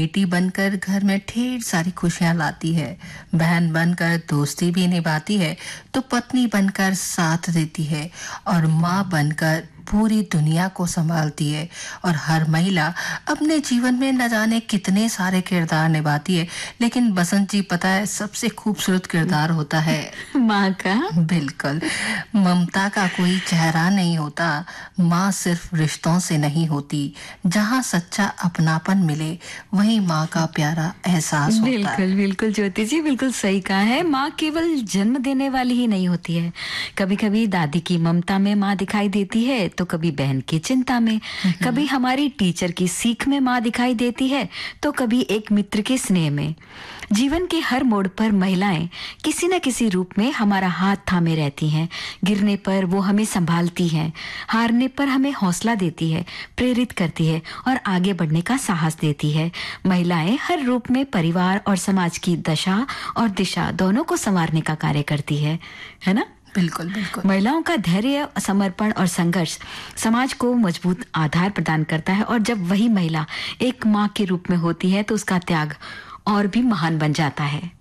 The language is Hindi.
बेटी बनकर घर में ढेर सारी खुशियां लाती है, बहन बनकर दोस्ती भी निभाती है, तो पत्नी बनकर साथ देती है और माँ बनकर पूरी दुनिया को संभालती है। और हर महिला अपने जीवन में न जाने कितने सारे किरदार निभाती है, लेकिन बसंत जी पता है सबसे खूबसूरत किरदार होता है माँ का। बिल्कुल। ममता का कोई चेहरा नहीं होता, माँ सिर्फ रिश्तों से नहीं होती, जहाँ सच्चा अपनापन मिले वही माँ का प्यारा एहसास होता है। बिल्कुल बिल्कुल ज्योति जी, बिल्कुल सही कहा है। माँ केवल जन्म देने वाली ही नहीं होती है, कभी कभी दादी की ममता में माँ दिखाई देती है, तो कभी बहन की चिंता में, कभी हमारी टीचर की सीख में माँ दिखाई देती है, तो कभी एक मित्र के स्नेह में। जीवन के हर मोड़ पर महिलाएं किसी न किसी रूप में हमारा हाथ थामे रहती हैं। गिरने पर वो हमें संभालती हैं, हारने पर हमें हौसला देती है, प्रेरित करती है और आगे बढ़ने का साहस देती है। महिलाएं हर रूप में परिवार और समाज की दशा और दिशा दोनों को संवारने का कार्य करती है ना? बिल्कुल बिल्कुल। महिलाओं का धैर्य, समर्पण और संघर्ष समाज को मजबूत आधार प्रदान करता है, और जब वही महिला एक माँ के रूप में होती है तो उसका त्याग और भी महान बन जाता है।